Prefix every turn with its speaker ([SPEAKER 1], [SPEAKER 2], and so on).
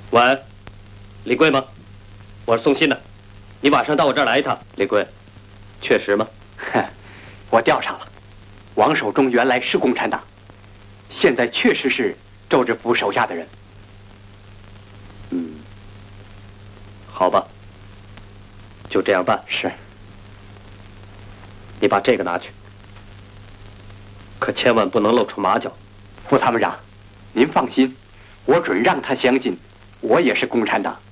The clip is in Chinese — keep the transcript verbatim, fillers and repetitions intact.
[SPEAKER 1] 喂，李贵吗？我是宋鑫的，你晚上到我这儿来一趟。李贵，确实吗？
[SPEAKER 2] 哼，我调查了，王守忠原来是共产党，现在确实是周知府手下的人。
[SPEAKER 1] 嗯，好吧，就这样办。
[SPEAKER 2] 是。
[SPEAKER 1] 你把这个拿去，可千万不能露出马脚。
[SPEAKER 2] 副参谋长，您放心，我准让他相信我也是共产党。